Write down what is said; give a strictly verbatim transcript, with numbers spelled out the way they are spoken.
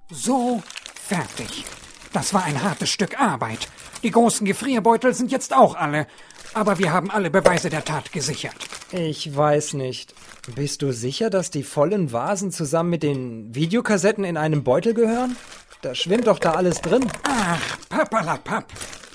So, fertig. Das war ein hartes Stück Arbeit. Die großen Gefrierbeutel sind jetzt auch alle. Aber wir haben alle Beweise der Tat gesichert. Ich weiß nicht. Bist du sicher, dass die vollen Vasen zusammen mit den Videokassetten in einem Beutel gehören? Da schwimmt doch da alles drin. Ach, Pappalapapp.